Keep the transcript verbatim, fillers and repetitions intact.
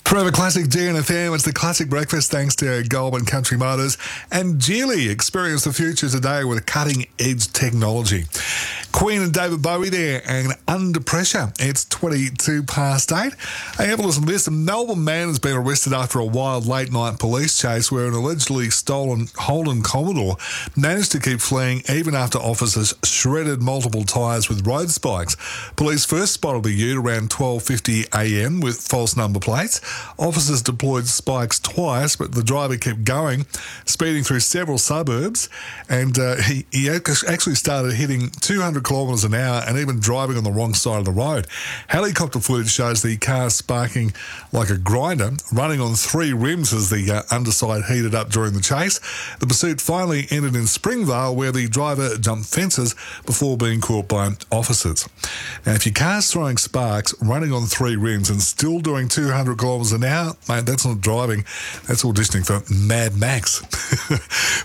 Forever Classic G N F M. It's the Classic Breakfast thanks to Goulburn Country Motors. And Geely experience the future today with cutting-edge technology. Queen and David Bowie there, and Under Pressure. It's twenty-two past eight. Hey, have a listen to this. A Melbourne man has been arrested after a wild late-night police chase where an allegedly stolen Holden Commodore managed to keep fleeing even after officers shredded multiple tyres with road spikes. Police first spotted the ute around twelve fifty a m with false number plates. Officers deployed spikes twice, but the driver kept going, speeding through several suburbs, and uh, he, he actually started hitting two hundred kilometres an hour and even driving on the wrong side of the road. Helicopter footage shows the car sparking like a grinder, running on three rims as the uh, underside heated up during the chase. The pursuit finally ended in Springvale, where the driver jumped fences before being caught by officers. Now, if your car's throwing sparks, running on three rims and still doing two hundred kilometres an hour, mate, that's not driving. That's auditioning for Mad Max.